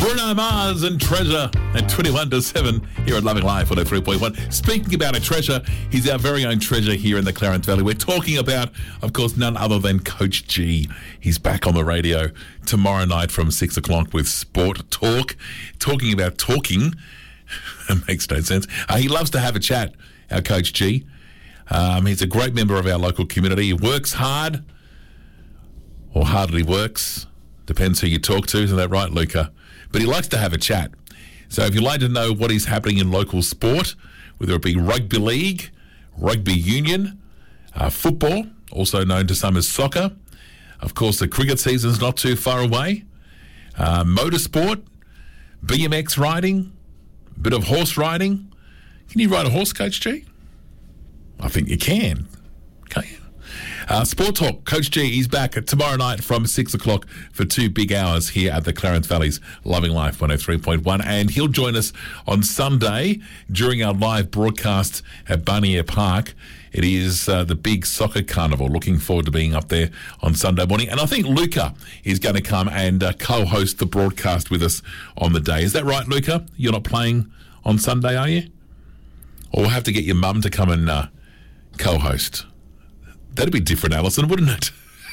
Bruno Mars and Treasure at 21 to 7 here at Loving Life 103.1. Speaking about a treasure, he's our very own treasure here in the Clarence Valley. We're talking about, of course, none other than Coach G. He's back on the radio tomorrow night from 6 o'clock with Sport Talk. Talking about talking. It makes no sense. He loves to have a chat, our Coach G. He's a great member of our local community. He works hard, or hardly works. Depends who you talk to. Isn't that right, Luca? But he likes to have a chat. So if you'd like to know what is happening in local sport, whether it be rugby league, rugby union, football, also known to some as soccer, of course the cricket season's not too far away, motorsport, BMX riding, a bit of horse riding. Can you ride a horse, Coach G? I think you can. Can't you? Sport Talk, Coach G, he's back tomorrow night from 6 o'clock for 2 big hours here at the Clarence Valley's Loving Life 103.1, and he'll join us on Sunday during our live broadcast at Barnier Park. It is the big soccer carnival. Looking forward to being up there on Sunday morning. And I think Luca is going to come and co-host the broadcast with us on the day. Is that right, Luca? You're not playing on Sunday, are you? Or we'll have to get your mum to come and co-host. That'd be different, Alison, wouldn't it?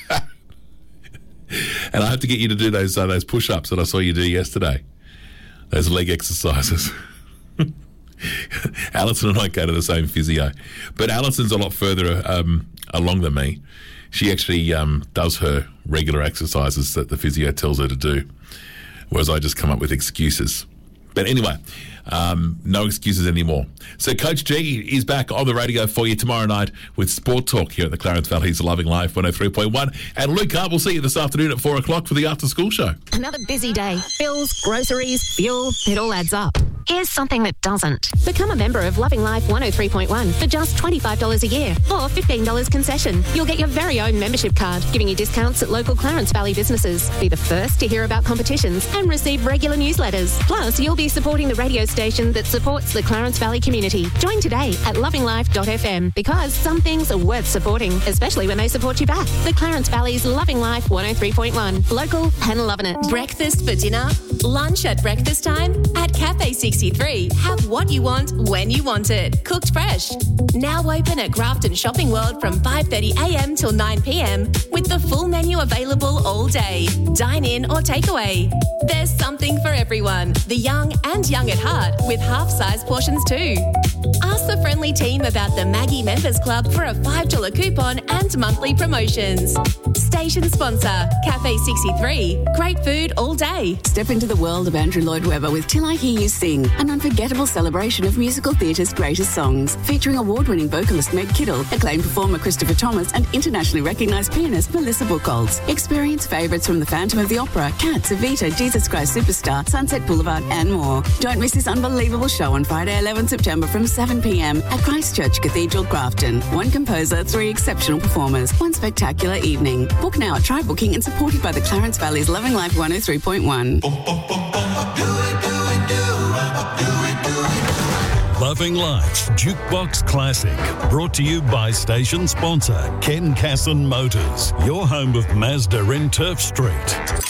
And I have to get you to do those push-ups that I saw you do yesterday. Those leg exercises. Alison and I go to the same physio. But Alison's a lot further along than me. She actually does her regular exercises that the physio tells her to do, whereas I just come up with excuses. But anyway, no excuses anymore. So Coach G is back on the radio for you tomorrow night with Sport Talk here at the Clarence Valley's Loving Life 103.1. And Luca, we'll see you this afternoon at 4 o'clock for the After School Show. Another busy day. Bills, groceries, fuel, it all adds up. Here's something that doesn't. Become a member of Loving Life 103.1 for just $25 a year or $15 concession. You'll get your very own membership card, giving you discounts at local Clarence Valley businesses. Be the first to hear about competitions and receive regular newsletters. Plus, you'll be supporting the radio station that supports the Clarence Valley community. Join today at lovinglife.fm because some things are worth supporting, especially when they support you back. The Clarence Valley's Loving Life 103.1. Local and loving it. Breakfast for dinner? Lunch at breakfast time? At Cafe 63, have what you want when you want it. Cooked fresh. Now open at Grafton Shopping World from 5:30am till 9pm with the full menu available all day. Dine in or takeaway. There's something for everyone. The young and young at heart with half-size portions too. Ask the friendly team about the Maggie Members Club for a $5 coupon and monthly promotions. Station sponsor, Cafe 63. Great food all day. Step into the world of Andrew Lloyd Webber with Till I Hear You Sing, an unforgettable celebration of musical theatre's greatest songs, featuring award-winning vocalist Meg Kittle, acclaimed performer Christopher Thomas, and internationally recognised pianist Melissa Buchholz. Experience favourites from The Phantom of the Opera, Cats, Evita, Jesus Christ Superstar, Sunset Boulevard, and more. Don't miss this unbelievable show on Friday, 11 September from 7pm at Christchurch Cathedral, Grafton. One composer, 3 exceptional performers, one spectacular evening. Book now at Try Booking and supported by the Clarence Valley's Loving Life 103.1. Loving Life Jukebox Classic, brought to you by station sponsor Ken Casson Motors, your home of Mazda in Turf Street.